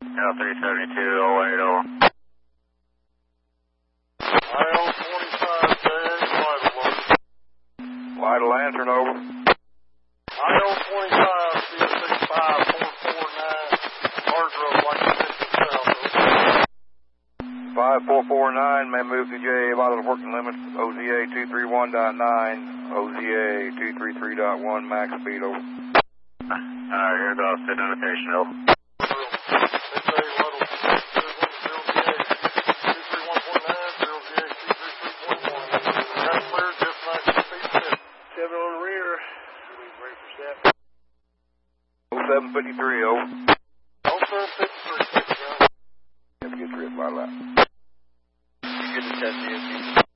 L372 080. IO-25 dash Light a lantern over. IO-25 C65449 Hardrow like the south. 5449 may move to J vital working limits OZA 231.9 OZA 233.1 max speed over. Alright, here goes the notification over. Kevin on the rear. Ready for step. 0753 over. 0753, Have a good trip, light out. You get the test,